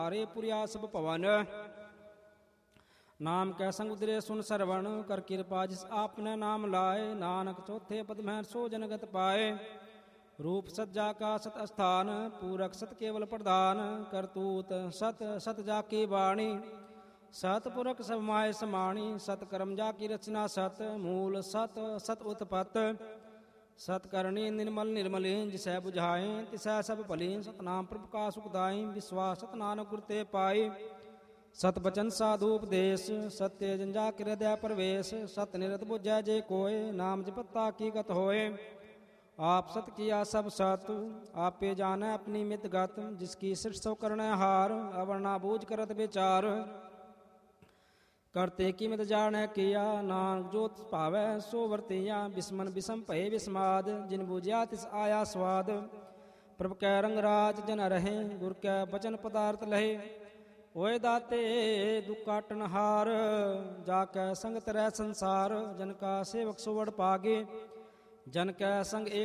ਹਾਰੇ ਪੁਰਿਆ ਸਭ ਭਵਨ। ਨਾਮ ਕੈ ਸੰਗ ਉਦਰੇ ਸੁਨ ਸਰਵਣ, ਕਰ ਕਿਰਪਾ ਜਿਸ ਆਪਨੇ ਨਾਮ ਲਾਏ। ਨਾਨਕ ਚੌਥੇ ਪਦ ਮਹਿ ਸੋ ਜਨਗਤ ਪਾਏ। ਰੂਪ ਸੱਜਾ ਕਾ ਸਤ ਅਸਥਾਨ, ਪੂਰਕ ਸਤ ਕੇਵਲ ਪ੍ਰਧਾਨ। ਕਰਤੂਤ ਸਤ ਸਤ ਜਾ ਕੀ ਬਾਣੀ, ਸਤਪੁਰਖ ਸਭ ਮਾਏ ਸਮਾਣੀ। ਸਤ ਕਰਮ ਜਾ ਕੀ ਰਚਨਾ ਸਤ, ਮੂਲ ਸਤ ਸਤ ਉਤਪਤ। ਸਤ ਕਰਨੀ ਨਿਰਮਲ ਨਿਰਮਲੀ, ਜਿਸੈ ਬੁਝਾਏ ਤਿਸੈ ਸਭ ਭਲੀ। ਸਤਨਾਮ ਪ੍ਰਭ ਕਾ ਸੁਖਦਾਈ, ਵਿਸਵਾਸ ਸਤ ਨਾਨਕ ਗੁਰ ਤੇ ਪਾਈ। ਸਤ ਬਚਨ ਸਾਧੂ ਉਪਦੇਸ਼, ਸਤਿ ਜੰਜਾ ਕੇ ਹਿਰਦੈ ਪ੍ਰਵੇਸ਼। ਸਤ ਨਿਰਤ ਬੁਝੈ ਜੇ ਕੋਇ, ਨਾਮ ਜਪਤਾ ਹਕੀਕਤ ਹੋਏ। ਆਪ ਸਤ ਕੀਆ ਸਭ ਸਤ, ਆਪੇ ਜਾਣੈ ਆਪਣੀ ਮਿਤ ਗਤ। ਜਿਸ ਕੀ ਸ੍ਰਿਸ਼ਟ ਸੋ ਕਰਣੈ ਹਾਰ, ਅਵਰ ਨਾ ਬੂਝ ਕਰਤ ਵਿਚਾਰ। ਕਰਤੇ ਕੀ ਮਿਤ ਜਾਣੈ ਕੀਆ, ਨਾਨਕ ਜੋ ਤਿਸ ਭਾਵੈ ਸੋ ਵਰਤੀਆ। ਬਿਸਮਨ ਬਿਸਮ ਭਏ ਬਿਸਮਾਦ, ਜਿਨ ਬੂਝਿਆ ਤਿਸ ਆਇਆ ਸਵਾਦ। ਪ੍ਰਭ ਕੈ ਰੰਗ ਰਾਜ ਜਨ ਰਹੇ, ਗੁਰ ਕੈ ਬਚਨ ਪਦਾਰਥ ਲਹੇ। ਹੋਏ ਦਾਤੇ ਦੁਖ ਕਾਟਨ ਹਾਰ, ਜਾ ਕੈ ਸੰਗ ਤਰੈ ਸੰਸਾਰ। ਜਨ ਕਾ ਸੇਵਕ ਸੋ ਵਡ ਭਾਗੇ, ਜਨ ਕੈ ਸੰਗ